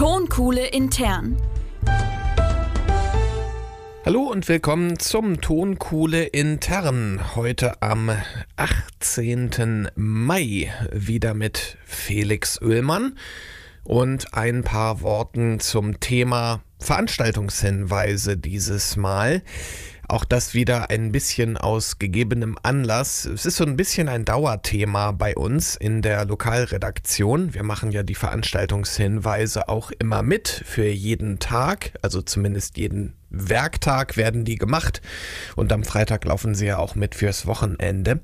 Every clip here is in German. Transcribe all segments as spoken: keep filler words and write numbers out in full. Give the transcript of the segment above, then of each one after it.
Tonkuhle intern. Hallo und willkommen zum Tonkuhle intern. Heute am achtzehnten Mai wieder mit Felix Oehlmann und ein paar Worten zum Thema Veranstaltungshinweise dieses Mal. Auch das wieder ein bisschen aus gegebenem Anlass. Es ist so ein bisschen ein Dauerthema bei uns in der Lokalredaktion. Wir machen ja die Veranstaltungshinweise auch immer mit für jeden Tag, also zumindest jeden Werktag werden die gemacht und am Freitag laufen sie ja auch mit fürs Wochenende.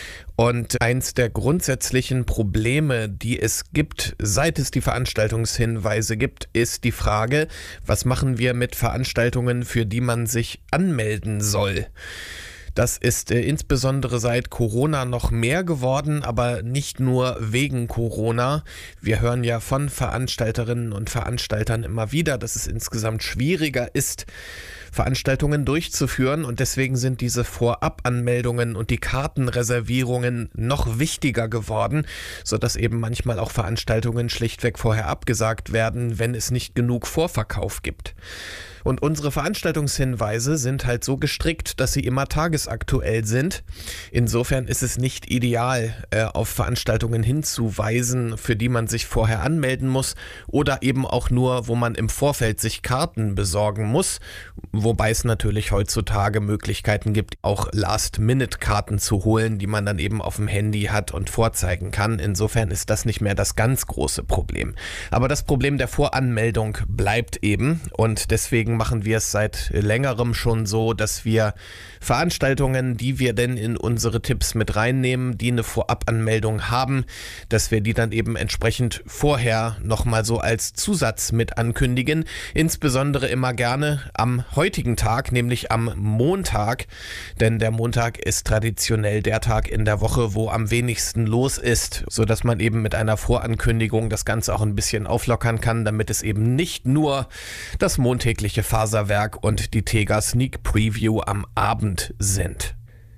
Und eins der grundsätzlichen Probleme, die es gibt, seit es die Veranstaltungshinweise gibt, ist die Frage, was machen wir mit Veranstaltungen, für die man sich anmelden soll? Das ist äh, insbesondere seit Corona noch mehr geworden, aber nicht nur wegen Corona. Wir hören ja von Veranstalterinnen und Veranstaltern immer wieder, dass es insgesamt schwieriger ist, Veranstaltungen durchzuführen, und deswegen sind diese Vorabanmeldungen und die Kartenreservierungen noch wichtiger geworden, sodass eben manchmal auch Veranstaltungen schlichtweg vorher abgesagt werden, wenn es nicht genug Vorverkauf gibt. Und unsere Veranstaltungshinweise sind halt so gestrickt, dass sie immer tagesaktuell sind. Insofern ist es nicht ideal, äh, auf Veranstaltungen hinzuweisen, für die man sich vorher anmelden muss oder eben auch nur, wo man im Vorfeld sich Karten besorgen muss. Wobei es natürlich heutzutage Möglichkeiten gibt, auch Last-Minute-Karten zu holen, die man dann eben auf dem Handy hat und vorzeigen kann. Insofern ist das nicht mehr das ganz große Problem. Aber das Problem der Voranmeldung bleibt eben, und deswegen machen wir es seit längerem schon so, dass wir Veranstaltungen, die wir denn in unsere Tipps mit reinnehmen, die eine Vorabanmeldung haben, dass wir die dann eben entsprechend vorher nochmal so als Zusatz mit ankündigen. Insbesondere immer gerne am heutigen Tag, nämlich am Montag, denn der Montag ist traditionell der Tag in der Woche, wo am wenigsten los ist, sodass man eben mit einer Vorankündigung das Ganze auch ein bisschen auflockern kann, damit es eben nicht nur das montägliche Faserwerk und die Tega Sneak Preview am Abend sind.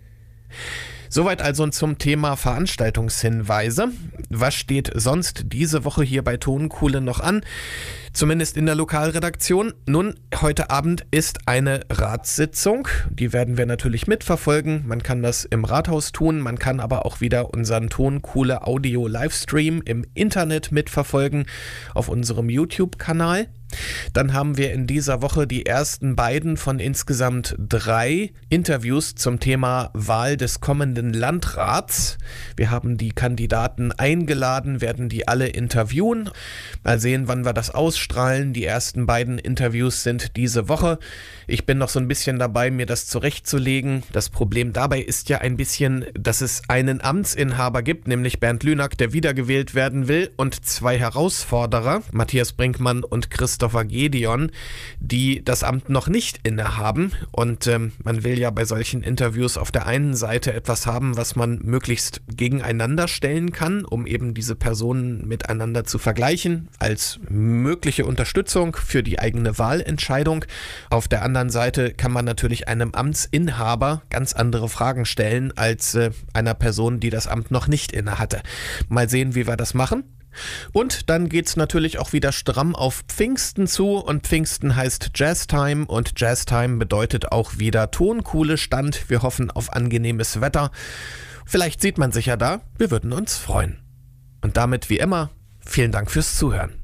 Soweit also zum Thema Veranstaltungshinweise. Was steht sonst diese Woche hier bei Tonkuhle noch an? Zumindest in der Lokalredaktion. Nun, heute Abend ist eine Ratssitzung. Die werden wir natürlich mitverfolgen. Man kann das im Rathaus tun. Man kann aber auch wieder unseren Tonkuhle Audio Livestream im Internet mitverfolgen auf unserem YouTube-Kanal. Dann haben wir in dieser Woche die ersten beiden von insgesamt drei Interviews zum Thema Wahl des kommenden Landrats. Wir haben die Kandidaten eingeladen, werden die alle interviewen. Mal sehen, wann wir das ausstrahlen. Die ersten beiden Interviews sind diese Woche. Ich bin noch so ein bisschen dabei, mir das zurechtzulegen. Das Problem dabei ist ja ein bisschen, dass es einen Amtsinhaber gibt, nämlich Bernd Lünack, der wiedergewählt werden will, und zwei Herausforderer, Matthias Brinkmann und Christopher Gedeon, die das Amt noch nicht innehaben. Und ähm, man will ja bei solchen Interviews auf der einen Seite etwas haben, was man möglichst gegeneinander stellen kann, um eben diese Personen miteinander zu vergleichen, als mögliche Unterstützung für die eigene Wahlentscheidung. Auf der anderen Seite kann man natürlich einem Amtsinhaber ganz andere Fragen stellen als äh, einer Person, die das Amt noch nicht innehatte. Mal sehen, wie wir das machen. Und dann geht's natürlich auch wieder stramm auf Pfingsten zu, und Pfingsten heißt Jazztime und Jazztime bedeutet auch wieder Tonkuhle Stand. Wir hoffen auf angenehmes Wetter. Vielleicht sieht man sich ja da, wir würden uns freuen. Und damit wie immer, vielen Dank fürs Zuhören.